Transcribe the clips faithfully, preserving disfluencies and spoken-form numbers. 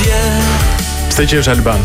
Pse që është Alban?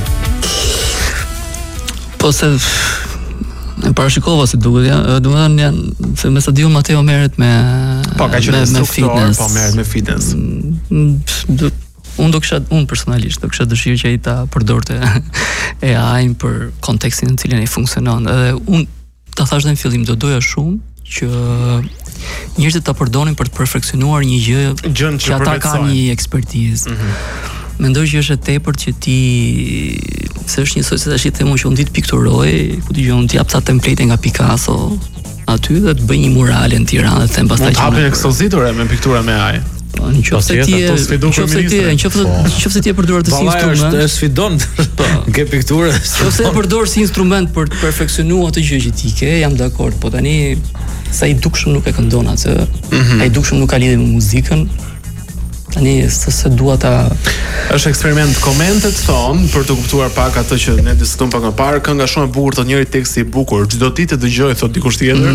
Po se e parashikova se duket, ja, domethënë janë se me stadium Mateo merret me po ka qenë instruktor, po merret me fitness. Unë do kisha, unë personalisht do kisha dëshirë që ai ta përdorte A I-n për kontekstin në cilin ai funksionon. Edhe unë ta thash në fillim do doja shumë që njerëzit ta përdorin për të perfeksionuar një gjë që ata kanë një ekspertizë. Mm-hmm. Mendoj që është e tepërt që ti se është një soi tash i them që unë ditë pikturoj, ku ti unë ti jap ta template nga Picasso aty dhe të bëj një murale në Tiranë dhe them pastaj që hapin ekspozitor me piktura me A I. Në qoftë se ti e nëse ti e nëse ti e përdor të si instrument, është sfidon ke pikturë. Nëse e përdor si instrument për të perfeksionuar atë gjë që ti ke, jam dakord, po tani sa i dukshëm nuk e këndon atë. Ai dukshëm nuk ka lidhje me muzikën. Tani se se dua ta është eksperiment. Komentet thon për të kuptuar pak atë që ne diskutojm pak më parë, kënga shumë e bukur, thotë njëri teksti i bukur, çdo ditë të dëgjoj thotë dikush tjetër.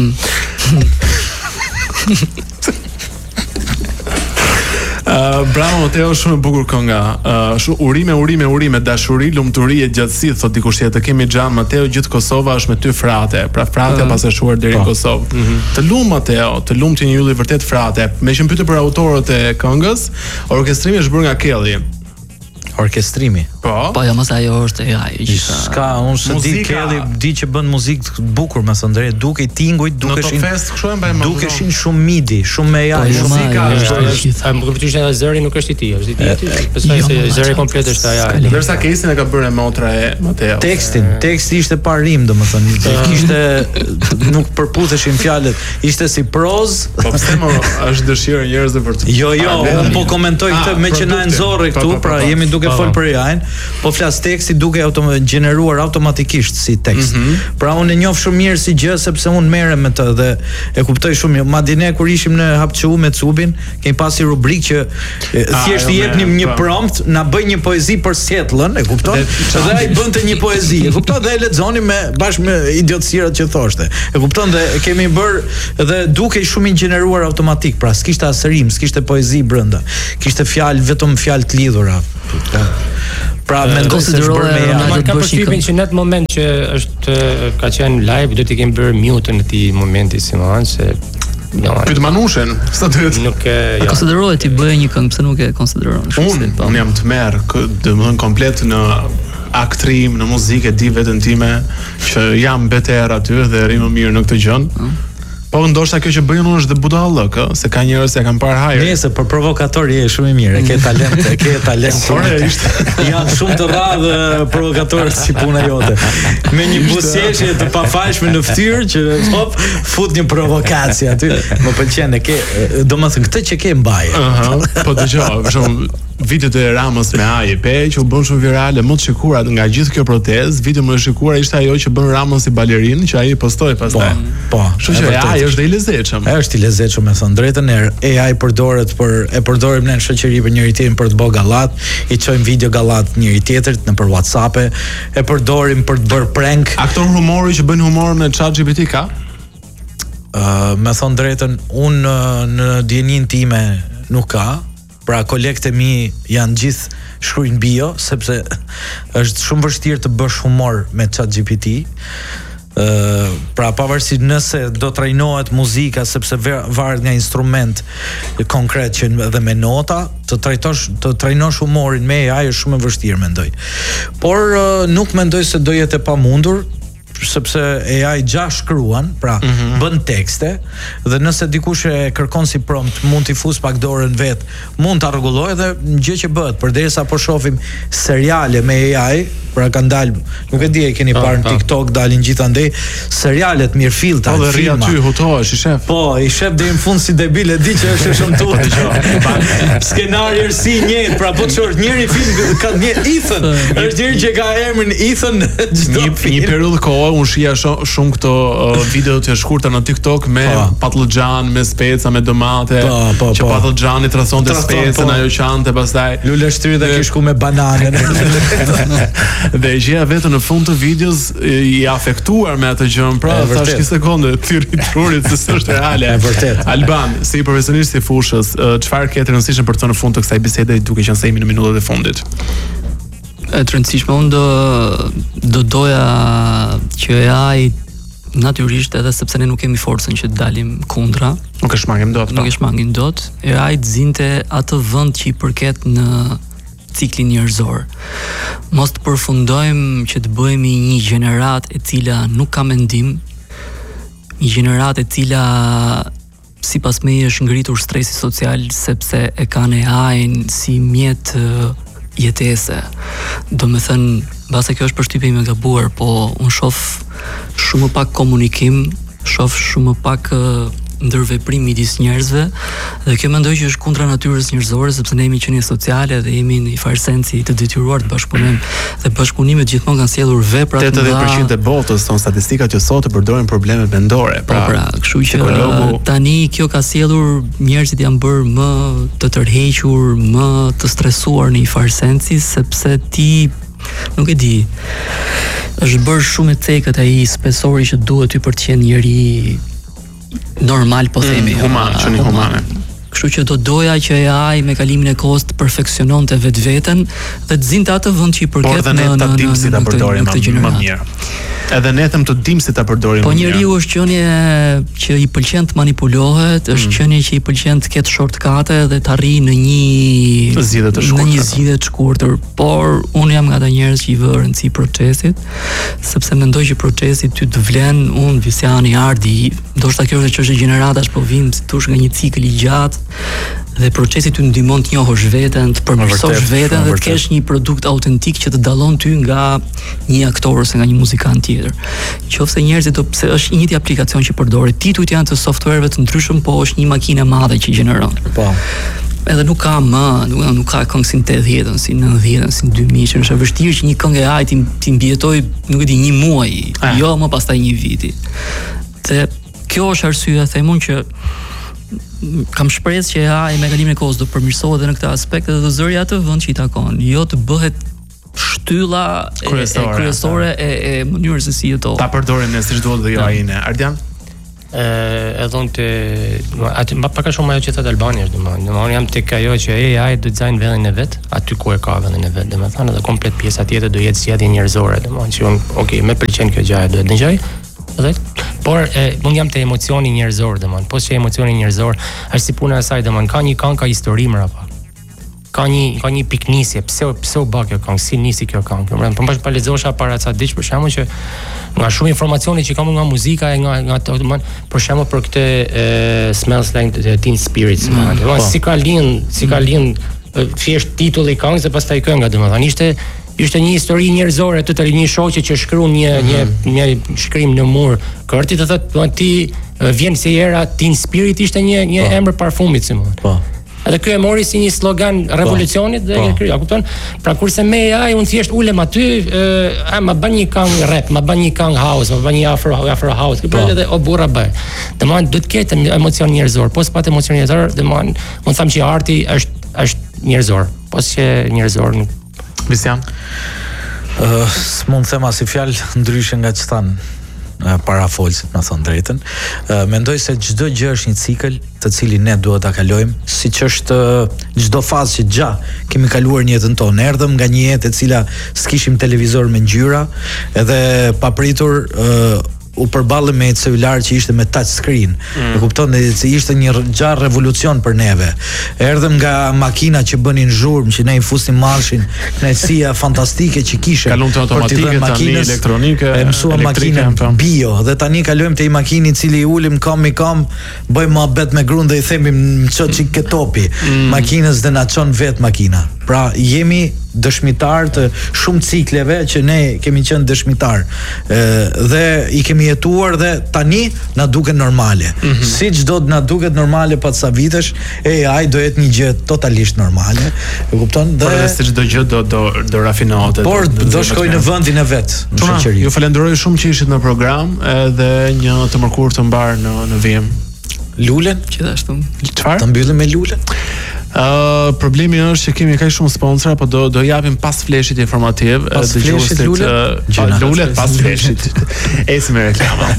Uh, bravo Mateo, shumë e bukur kënga. Uh, shumë urime, urime, urime, dashuri, lumturi e gjatësi, thot dikush tjetër. Kemi xhan Mateo, gjithë Kosova është me ty frate. Pra frate uh, pas e shuar deri në Kosovë. Uh -huh. Të lum Mateo, të lum ti një ylli vërtet frate. Me që më pyete për autorët e këngës, orkestrimi është bërë nga Kelly. Orkestrimi. Po. Po, jo mos ajo është A I. Ska, unë se di Kelly di që bën muzikë bukur me së ndërë, duke i tingujt, duke shin duke shin shumë midi, shumë me A I. Muzika është, më kuptoj se zëri nuk është i tij, është i tij. Besoj se zëri komplet është A I. Ndërsa Kesin e ka bërë motra e Mateo. Tekstin, teksti ishte pa rim, domethënë, kishte nuk përputheshin fjalët, ishte si proz. Po pse më është dëshirë njerëzve për të. Jo, jo, unë po komentoj këtë me që na nxorri këtu, pra jemi duke fol për A I-n, po flas teksti duke automat gjeneruar automatikisht si tekst. Mm -hmm. Pra unë e njoh shumë mirë si gjë sepse unë merrem me të dhe e kuptoj shumë mirë. Madje ne kur ishim në Hapçu me Cubin, kemi pasi rubrikë që thjesht i jepnim një prompt, na bëj një poezi për Seattle-ën, e kupton? Dhe ai bënte një poezi, e kupton? Dhe e lexonim me bashkë me idiotësirat që thoshte. E kupton? Dhe kemi bër dhe duke shumë i gjeneruar automatik, pra s'kishte as rim, s'kishte poezi brenda. Kishte fjalë, vetëm fjalë të lidhura. Pra mendoj se është bërë me ja. Ka përshtypjen që në atë moment që është ka qenë live, do t'i kemi bërë mute në atë momenti Simon se no, pyet Manushin, sa duhet. Nuk e ja. Konsiderohet ti bëj një këngë, pse nuk e konsideron shumë? Unë jam të merr, domethënë komplet në aktrim, në muzikë, di veten time që jam beter aty dhe rri më mirë në këtë gjë. Po ndoshta kjo që bëjnë unë është dhe budallëk, ë, se ka njerëz që kanë parë hajër. Nëse për provokator je shumë i mirë, ke talent, e ke talent. Janë shumë të rradhë provokatorë si puna jote. Me një buzëqeshje të pafalshme në fytyrë që hop fut një provokacie aty. Më pëlqen e ke, domethënë këtë që ke mbaj. Ëh, po dëgjoj, për shembull videot e Ramës me A I pe që u bën shumë virale, më të shikuara nga gjithë kjo protestë, video më e shikuar ishte ajo që bën Ramën si balerinë, që ai postoi pastaj. Po, kështu që A I është i lezetshëm. Është i lezetshëm, me thënë drejtën, A I përdoret për e përdorim ne në shoqëri për njëri tjetrin për të bërë gallat, i çojmë video gallat njëri tjetrit nëpër WhatsApp, e përdorim për të bërë prank. Aktor humori që bën humor me ChatGPT ka? Ë, me thënë drejtën, unë në dienin time nuk ka. Pra kolegët e mi janë gjithë shkruajnë bio sepse është shumë vështirë të bësh humor me ChatGPT. Uh, pra pavarësisht nëse do trajnohet muzika sepse varet nga instrument konkret që edhe me nota, të trajtosh të trajnosh humorin me A I është shumë e vështirë mendoj. Por uh, nuk mendoj se do jetë e pamundur sepse A I gja shkruan, pra mm -hmm. bën tekste dhe nëse dikush e kërkon si prompt mund t'i fus pak dorën vet, mund ta rregullojë dhe një gjë që bëhet, përderisa po shohim seriale me A I, pra kanë dalë, nuk e di e keni parë në TikTok, dalin gjithandej serialet mirëfillta, po dhe rri aty hutohesh i shef. Po, i shef deri në fund si debil, e di që është shëmtuar. Skenari si njëjtë, pra po çor njëri film ka një Ethan, është njëri që ka emrin Ethan çdo një, një periudhë kohë unë shija shumë këto uh, video të shkurta në TikTok me patlıxhan, me speca, me domate, pa, pa, që patlıxhani trasonte specën, ajo qante pastaj lule shtyri dhe kish ku me bananën. Dhe e gjeja vetëm në fund të videos i afektuar me atë gjën, pra thash një sekondë, thirrri trurit se s'është reale. E vërtet. Alban, si profesionist i fushës, çfarë ke të rëndësishme për të në fund të kësaj bisede duke qenë se jemi në minutat e fundit? E të rëndësishme, unë do, do doja që A I natyrisht, edhe sepse ne nuk kemi forcën që të dalim kundra, Nuk e shmangim dot. nuk e shmangim dot, e A I të zinte atë vend që i përket në ciklin njerëzor. Mos të përfundojmë që të bëhemi një gjenerat e cila nuk ka mendim, një gjenerat e cila sipas meje është ngritur stresi social sepse e kanë A I-n si mjet jetese. Do me thënë, base kjo është përshtypje ime e gabuar, po unë shoh shumë pak komunikim, shoh shumë pak uh, ndërveprim midis njerëzve, dhe kjo mendoj që është kundra natyrës njerëzore, sepse ne jemi qenie sociale dhe jemi në një farë sensi të detyruar të bashkëpunojmë, dhe bashkëpunimet gjithmonë kanë sjellur vepra të mëdha. tetëdhjetë përqind e botës thon statistikat që sot e përdorin probleme mendore. Pra, po, pra, kështu që psikologu... tani kjo ka sjellur njerëzit janë bërë më të tërhequr, më të stresuar në një farë sensi, sepse ti nuk e di, është bërë shumë e cekët ai spesori që duhet ty për të qenë njeri normal, po themi, mm, human, që një humane. Kështu që do doja që A I me kalimin e kohës të perfeksiononte vetveten dhe të zinte atë vend që i përket në në në si ta përdorim më mirë. Edhe ne them të dim si ta përdorim. Po njeriu është qenie që i pëlqen të manipulohet, është qenie që i pëlqen të ketë shortcate dhe të arrijë në një zgjidhje të shkurtër. Në një zgjidhje të shkurtër, por unë jam nga ata njerëz që i vë rëndësi procesit, sepse mendoj që procesi ty të vlen, unë Visiani Ardi, ndoshta kjo është çështje gjeneratash, po vim si thosh nga një cikël i gjatë dhe procesi ty ndihmon të njohësh veten, të përmirësosh veten dhe të kesh një produkt autentik që të dallon ty nga një aktor ose nga një muzikant tjetër. Qofse njerëzit do pse është një njëjti aplikacion që përdoret, titujt janë të softwareve të ndryshëm, po është një makinë e madhe që gjeneron. Po. Edhe nuk ka më, nuk, nuk ka këngë si tetëdhjetën, si nëntëdhjetën, si dy mijën, është e vështirë që një këngë e A I ti ti mbijetoj, nuk e di, një muaj, ah. jo më pastaj një viti. Dhe kjo është arsyeja, themun që kam shpresë që A I me kalimin e kohës do përmirësohet edhe në këtë aspekt dhe do zëri atë vend që i takon, jo të bëhet shtylla e kryesore, e, kryesore e, e mënyrës se si jeto. Ta përdorim ne siç duhet dhe jo A I-ne. Ardian? Ë, edhe unë të aty më pak a shumë ajo që thot Albani është, domethënë, domethënë jam tek ajo që A I do të zajnë vendin e vet, aty ku e ka vendin e vet, domethënë, edhe komplet pjesa tjetër do jetë zgjedhje njerëzore, domethënë, që unë, okay, më pëlqen kjo gjë, do të dëgjoj. Edhe por e, unë jam te emocioni njerëzor, domethënë, po që emocioni njerëzor është si puna e saj, domethënë, ka një këngë, ka histori më apo. Ka një ka një piknisje, pse pse u bë kjo këngë, si nisi kjo këngë. Domethënë, po mbaj pa lexosha para ca diç për shkakun që nga shumë informacione që kam nga muzika e nga nga domethënë, për shkakun për këtë e, Smells Like Teen Spirit, domethënë, mm, si ka lind, si ka lind thjesht titulli i këngës e pastaj kënga, domethënë, ishte ishte një histori njerëzore të të një shoqe që shkruan një mm-hmm. një një shkrim në mur kërti të thotë ti vjen si era Teen Spirit ishte një një emër parfumit si më. Po. Edhe ky e mori si një slogan revolucionit dhe e krija, kupton? Pra kurse me A I unë thjesht ulem aty, a më bën një këngë rap, më bën një këngë house, më bën një afro afro house, që bëhet edhe o burra bëj. Domthon duhet të ketë emocion njerëzor, po s'pat emocion njerëzor, domthon unë them që arti është është njerëzor, po që njerëzor nuk Visian? Uh, s'mund të them as si fjalë ndryshe nga ç'tan uh, para folsit, më thon drejtën. Uh, mendoj se çdo gjë është një cikël të cilin ne duhet ta kalojmë, siç është çdo uh, fazë që gja kemi kaluar në jetën tonë. Erdhëm nga një jetë e cila s'kishim televizor me ngjyra, edhe papritur uh, u përballëm me një celular që ishte me touch screen. Mm. E kupton se ishte një gjarë revolucion për neve. Erdhëm nga makina që bënin zhurmë, që ne i fusnim marshin, kënaqësia fantastike që kishte. Kalon të automatike, tani elektronike, e mësuam makinën bio dhe tani kalojmë te një makinë i cili i ulim kam i kam, bëjmë mohabet me gruan dhe i themi ço çik ke topi. Mm. Makinës dhe na çon vet makina. Pra jemi dëshmitar të shumë cikleve që ne kemi qenë dëshmitar e, dhe i kemi jetuar dhe tani na duket normale. Mm-hmm. Siç do të na duket normale pas sa vitesh, e ai do jetë një gjë totalisht normale. E kupton? Dhe por se çdo gjë do do do rafinohet. Por do, do shkojë në vendin e vet, në shoqëri. Ju falenderoj shumë që ishit në program edhe një të mërkurë të mbar në në vim. Lulen, gjithashtu. Çfarë? Ta mbyllim me lulen. Uh, problemi është që kemi kaq shumë sponsora, po do do japim pas fleshit informativ, pas fleshit lulet, uh, lulet pas fleshit. Esi me reklama.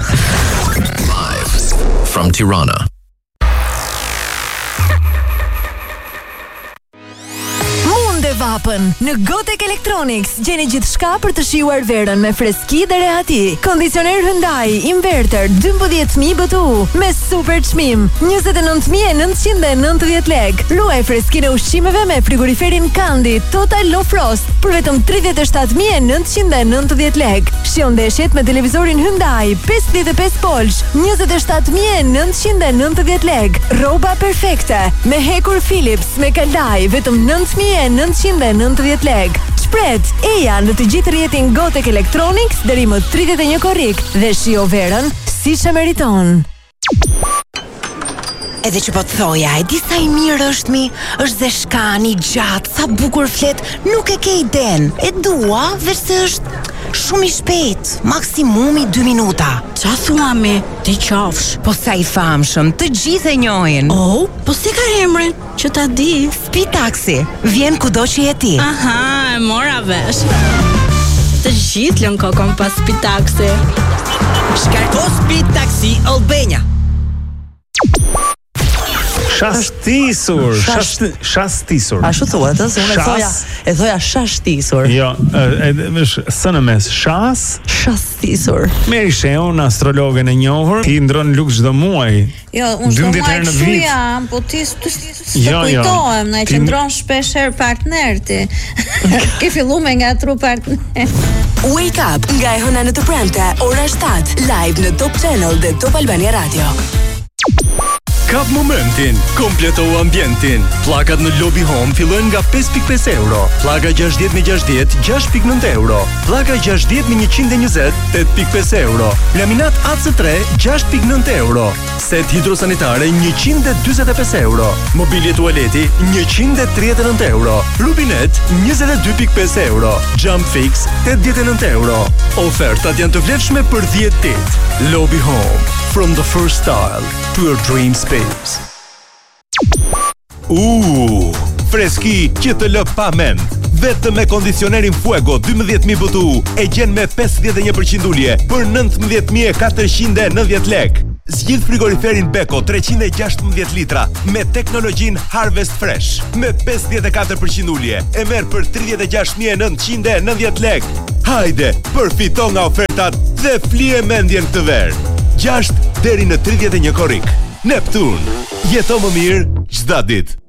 Live from Tirana. Mundeva hapën. Në Gotek Electronics gjeni gjithçka për të shijuar verën me freski dhe rehati. Kondicioner Hyundai inverter dymbëdhjetë mijë B T U me super çmim njëzet e nëntë mijë e nëntëqind e nëntëdhjetë lekë. Luaj freskinë e ushqimeve me frigoriferin Kandi Total Low Frost për vetëm tridhjetë e shtatë mijë e nëntëqind e nëntëdhjetë lekë. Shijon ndeshjet me televizorin Hyundai pesëdhjetë e pesë polsh njëzet e shtatë mijë e nëntëqind e nëntëdhjetë lekë. Rroba perfekte me hekur Philips me kalaj vetëm nëntë mijë e nëntëqind e nëntëdhjetë lekë. Shpret eja në të gjithë rrjetin Gotek Electronics deri më tridhjetë e një korrik dhe shijo verën siç e meriton. Edhe që po të thoja, e di sa i mirë është mi, është dhe shkani, gjatë, sa bukur flet, nuk e ke iden. E dua, veç se është shumë i shpejt, maksimumi dy minuta. Qa thua mi, ti qafsh? Po sa i famshëm, të gjithë e njohin. Oh, po si ka emrin, që ta di? Speed Taxi, vjen kudo që je ti. Aha, e mora vesh. Të gjithë lën kokon pas Speed Taxi. Shkarko Speed Taxi Albania. Shastisur, shast, shastisur. Ashtu thuhet, se unë e thoja, e thoja shastisur. Jo, është së në mes, shas, shastisur. Meri Sheun, astrologen e njohur, ti ndron lux çdo muaj. Jo, unë çdo muaj kështu jam, po ti të kujtohem, na e qëndron shpesh herë partner ti. Ke filluar me ngatru partner. Wake up nga e hëna në të premte, ora shtatë, live në Top Channel dhe Top Albania Radio. Kap momentin, kompleto ambientin. Pllakat në Lobby Home fillojnë nga pesë pikë pesë euro. Pllaka gjashtëdhjetë me gjashtëdhjetë, gjashtë pikë nëntë euro. Pllaka gjashtëdhjetë me njëqind e njëzet, tetë pikë pesë euro. Laminat A C tre, gjashtë pikë nëntë euro. Set hidrosanitare, njëqind e dyzet e pesë euro. Mobilje tualeti, njëqind e tridhjetë e nëntë euro. Rubinet, njëzet e dy pikë pesë euro. Jump Fix, tetëdhjetë e nëntë euro. Ofertat janë të vlefshme për dhjetë ditë. Lobby Home, from the first style to your dream space. Uuu, freski që të lë pa mend. Vetëm me kondicionerin Fuego dymbëdhjetë mijë B T U e gjen me pesëdhjetë e një përqind ulje për nëntëmbëdhjetë mijë e katërqind e nëntëdhjetë lekë. Zgjidh frigoriferin Beko treqind e gjashtëmbëdhjetë litra me teknologjinë Harvest Fresh me pesëdhjetë e katër përqind ulje e merr për tridhjetë e gjashtë mijë e nëntëqind e nëntëdhjetë lekë. Hajde, përfito nga ofertat dhe flije mendjen këtë verë. gjashtë deri në tridhjetë e një korrik. Neptun, jeto më mirë çdo ditë.